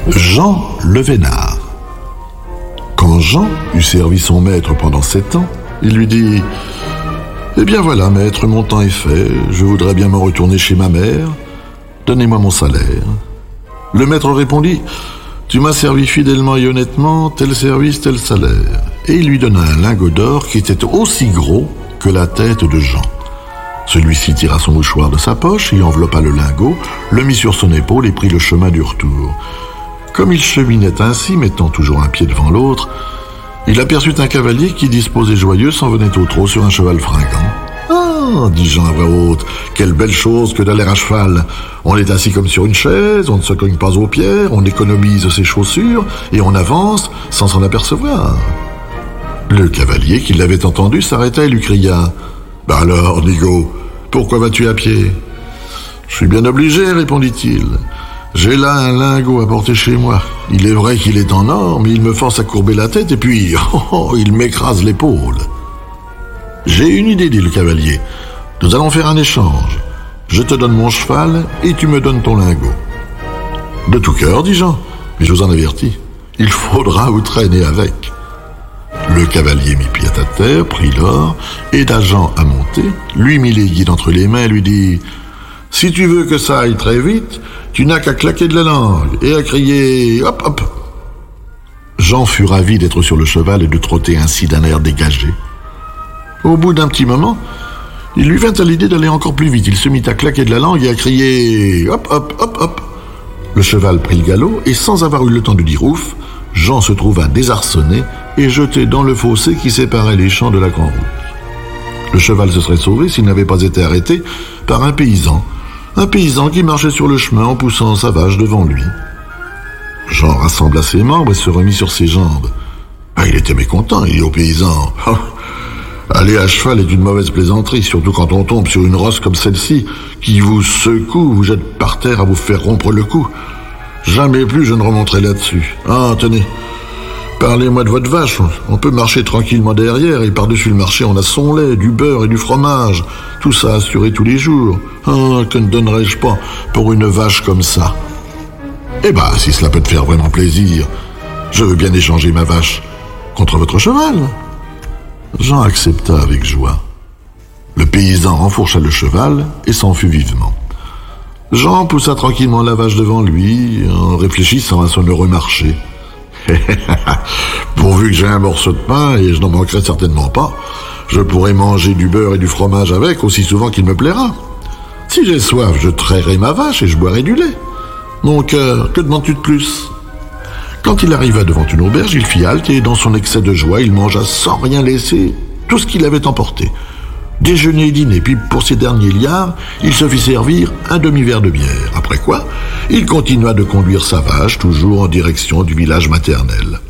Jean le Vénard. Quand Jean eut servi son maître pendant 7 ans, il lui dit « Eh bien voilà, maître, mon temps est fait, je voudrais bien m'en retourner chez ma mère. Donnez-moi mon salaire. » Le maître répondit « Tu m'as servi fidèlement et honnêtement, tel service, tel salaire. » Et il lui donna un lingot d'or qui était aussi gros que la tête de Jean. Celui-ci tira son mouchoir de sa poche et enveloppa le lingot, le mit sur son épaule et prit le chemin du retour. Comme il cheminait ainsi, mettant toujours un pied devant l'autre, il aperçut un cavalier qui, disposé joyeux, s'en venait au trot sur un cheval fringant. « Ah !» dit Jean à voix haute, « quelle belle chose que d'aller à cheval. On est assis comme sur une chaise, on ne se cogne pas aux pierres, on économise ses chaussures et on avance sans s'en apercevoir. » Le cavalier, qui l'avait entendu, s'arrêta et lui cria « Bah alors, Nigo, pourquoi vas-tu à pied ?»« Je suis bien obligé, répondit-il. J'ai là un lingot à porter chez moi. Il est vrai qu'il est en or, mais il me force à courber la tête et puis, il m'écrase l'épaule. »« J'ai une idée, dit le cavalier. Nous allons faire un échange. Je te donne mon cheval et tu me donnes ton lingot. »« De tout cœur, dit Jean, mais je vous en avertis, il faudra vous traîner avec. » Le cavalier mit pied à terre, prit l'or, aida Jean à monter, lui mit les guides entre les mains et lui dit « Si tu veux que ça aille très vite, tu n'as qu'à claquer de la langue et à crier « hop, hop !» Jean fut ravi d'être sur le cheval et de trotter ainsi d'un air dégagé. Au bout d'un petit moment, il lui vint à l'idée d'aller encore plus vite. Il se mit à claquer de la langue et à crier « hop, hop, hop, hop !» Le cheval prit le galop et sans avoir eu le temps de dire ouf, Jean se trouva désarçonné et jeté dans le fossé qui séparait les champs de la grande route. Le cheval se serait sauvé s'il n'avait pas été arrêté par un paysan qui marchait sur le chemin en poussant sa vache devant lui. Jean rassembla ses membres et se remit sur ses jambes. Il était mécontent, il dit au paysan « Aller à cheval est une mauvaise plaisanterie, surtout quand on tombe sur une rosse comme celle-ci, qui vous secoue, vous jette par terre à vous faire rompre le cou. Jamais plus je ne remonterai là-dessus. Ah, tenez, parlez-moi de votre vache. On peut marcher tranquillement derrière et par-dessus le marché on a son lait, du beurre et du fromage. Tout ça assuré tous les jours. Ah, que ne donnerais-je pas pour une vache comme ça? Eh ben, si cela peut te faire vraiment plaisir, je veux bien échanger ma vache contre votre cheval. » Jean accepta avec joie. Le paysan renfourcha le cheval et s'en fut vivement. Jean poussa tranquillement la vache devant lui, en réfléchissant à son heureux marché. Pourvu que j'ai un morceau de pain, et je n'en manquerai certainement pas, je pourrai manger du beurre et du fromage avec aussi souvent qu'il me plaira. Si j'ai soif, je trairai ma vache et je boirai du lait. Mon cœur, que demandes-tu de plus? Quand il arriva devant une auberge, il fit halte et dans son excès de joie, il mangea sans rien laisser tout ce qu'il avait emporté. Déjeuner et dîner, puis pour ses derniers liards, il se fit servir un demi-verre de bière. Après quoi, il continua de conduire sa vache, toujours en direction du village maternel.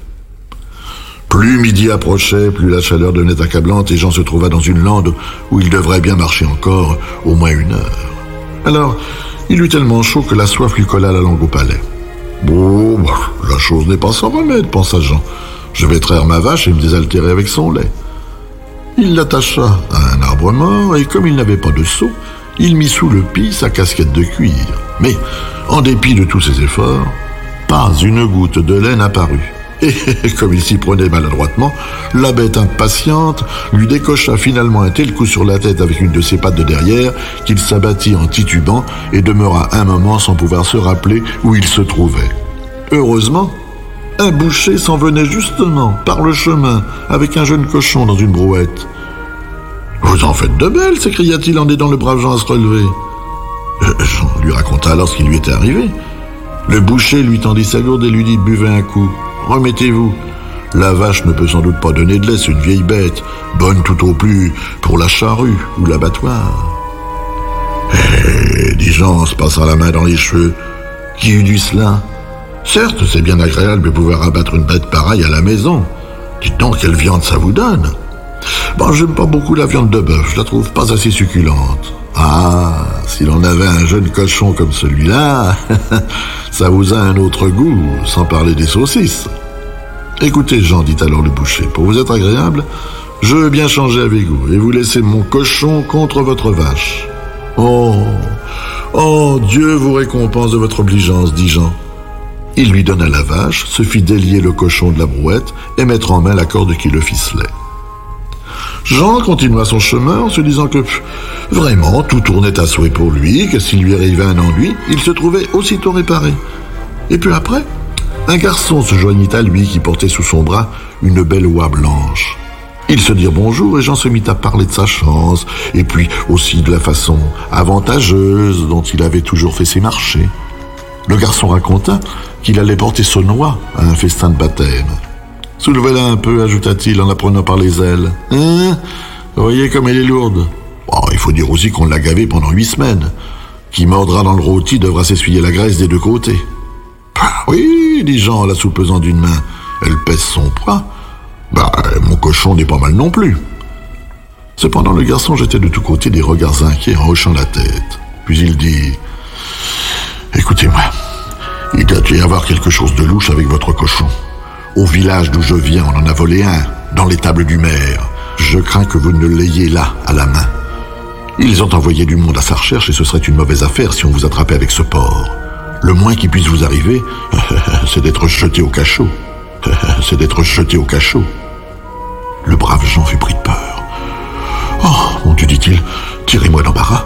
Plus midi approchait, plus la chaleur devenait accablante et Jean se trouva dans une lande où il devrait bien marcher encore au moins 1 heure. Alors, il eut tellement chaud que la soif lui colla la langue au palais. « Bon, la chose n'est pas sans remède, pensa Jean. Je vais traire ma vache et me désaltérer avec son lait. » Il l'attacha à un arbre mort et comme il n'avait pas de seau, il mit sous le pis sa casquette de cuir. Mais, en dépit de tous ses efforts, pas une goutte de lait n'apparut. Et comme il s'y prenait maladroitement, la bête impatiente lui décocha finalement un tel coup sur la tête avec une de ses pattes de derrière qu'il s'abattit en titubant et demeura un moment sans pouvoir se rappeler où il se trouvait. Heureusement, un boucher s'en venait justement par le chemin avec un jeune cochon dans une brouette. « Vous en faites de belles !» s'écria-t-il en aidant le brave Jean à se relever. Jean lui raconta alors ce qui lui était arrivé. Le boucher lui tendit sa gourde et lui dit « Buvez un coup, remettez-vous. La vache ne peut sans doute pas donner de lait, c'est une vieille bête, bonne tout au plus pour la charrue ou l'abattoir. » dit Jean en se passant la main dans les cheveux. « Qui eût dit cela ? Certes, c'est bien agréable de pouvoir abattre une bête pareille à la maison. Dites donc, quelle viande ça vous donne ? Bon, j'aime pas beaucoup la viande de bœuf, je la trouve pas assez succulente. Ah, si l'on avait un jeune cochon comme celui-là, ça vous a un autre goût, sans parler des saucisses. Écoutez, Jean, dit alors le boucher, pour vous être agréable, je veux bien changer avec vous et vous laisser mon cochon contre votre vache. Oh, Dieu vous récompense de votre obligeance, dit Jean. Il lui donna la vache, se fit délier le cochon de la brouette et mettre en main la corde qui le ficelait. Jean continua son chemin en se disant que, vraiment, tout tournait à souhait pour lui, que s'il lui arrivait un ennui, il se trouvait aussitôt réparé. Et puis après, un garçon se joignit à lui qui portait sous son bras une belle oie blanche. Ils se dirent bonjour et Jean se mit à parler de sa chance, et puis aussi de la façon avantageuse dont il avait toujours fait ses marchés. Le garçon raconta qu'il allait porter son oie à un festin de baptême. « Soulevez-la un peu, ajouta-t-il en la prenant par les ailes. « Hein? Vous voyez comme elle est lourde. Oh, il faut dire aussi qu'on l'a gavée pendant 8 semaines. Qui mordra dans le rôti devra s'essuyer la graisse des 2 côtés. »« Oui, dit Jean en la soupesant d'une main. Elle pèse son poids. Mon cochon n'est pas mal non plus. » Cependant, le garçon jetait de tous côtés des regards inquiets en hochant la tête. Puis il dit « Écoutez-moi, il doit y avoir quelque chose de louche avec votre cochon. Au village d'où je viens, on en a volé un, dans l'étable du maire. Je crains que vous ne l'ayez là, à la main. Ils ont envoyé du monde à sa recherche et ce serait une mauvaise affaire si on vous attrapait avec ce porc. Le moins qui puisse vous arriver, c'est d'être jeté au cachot. C'est d'être jeté au cachot. » Le brave Jean fut pris de peur. « Oh, mon Dieu, dit-il, tirez-moi d'embarras.